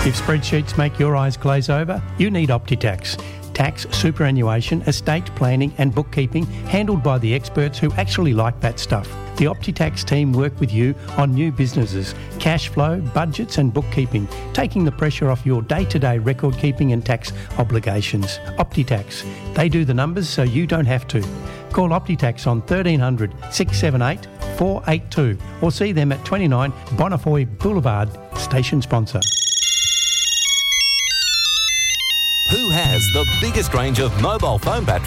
If spreadsheets make your eyes glaze over, you need OptiTax. Tax, superannuation, estate planning and bookkeeping handled by the experts who actually like that stuff. The OptiTax team work with you on new businesses, cash flow, budgets and bookkeeping, taking the pressure off your day-to-day record keeping and tax obligations. OptiTax. They do the numbers so you don't have to. Call OptiTax on 1300 678 482 or see them at 29 Bonnefoy Boulevard, station sponsor. Who has the biggest range of mobile phone batteries